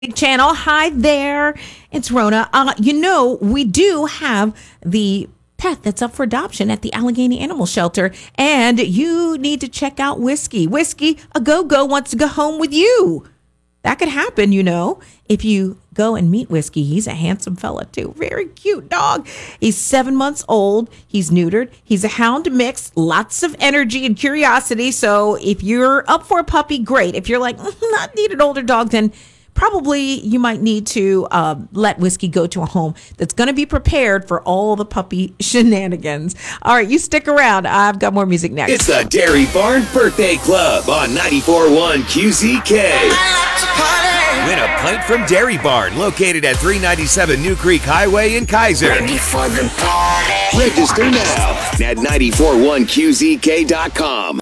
Channel. Hi there. It's Rona. We do have the pet that's up for adoption at the Allegheny Animal Shelter, and you need to check out Whiskey. Whiskey, a go-go, wants to go home with you. That could happen, if you go and meet Whiskey. He's a handsome fella, too. Very cute dog. He's 7 months old. He's neutered. He's a hound mix. Lots of energy and curiosity. So if you're up for a puppy, great. If you're like, not need an older dog, then probably you might need to let Whiskey go to a home that's going to be prepared for all the puppy shenanigans. All right, you stick around. I've got more music next. It's the Dairy Barn Birthday Club on 94.1 QZK. Win a pint from Dairy Barn, located at 397 New Creek Highway in Kaiser. Ready for the party. Register now at 941QZK.com.